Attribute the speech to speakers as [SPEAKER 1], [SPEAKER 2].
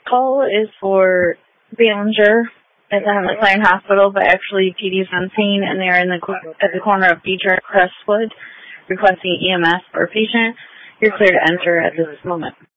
[SPEAKER 1] Call is for Ballinger at the Hamlet Klein Hospital, but actually PD's on scene, and they're at the corner of Beecher and Crestwood requesting EMS for a patient. You're clear to enter at this moment.